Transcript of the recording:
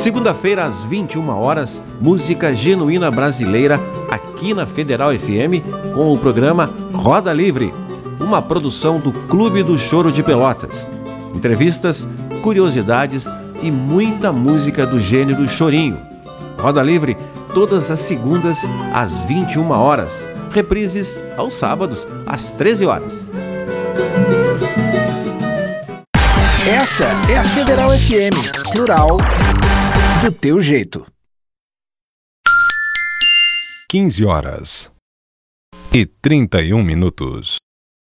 Segunda-feira, às 21 horas, música genuína brasileira aqui na Federal FM com o programa Roda Livre, uma produção do Clube do Choro de Pelotas. Entrevistas, curiosidades e muita música do gênero chorinho. Roda Livre todas as segundas às 21 horas. Reprises aos sábados às 13 horas. Essa é a Federal FM, plural, do teu jeito. 15 horas e 31 minutos.